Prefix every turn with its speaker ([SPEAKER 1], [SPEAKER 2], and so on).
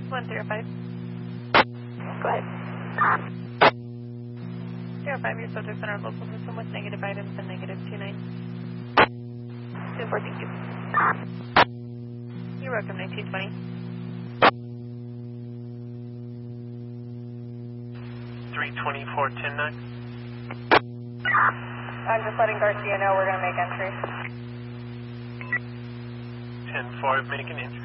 [SPEAKER 1] 105.
[SPEAKER 2] Go ahead.
[SPEAKER 1] 05, your subject's in our local system with negative items and negative 29.
[SPEAKER 2] 2-4, thank you.
[SPEAKER 1] You're welcome, 1920.
[SPEAKER 3] 324-10-9.
[SPEAKER 4] I'm just letting Garcia know we're going to make entry.
[SPEAKER 3] 10-4, making entry.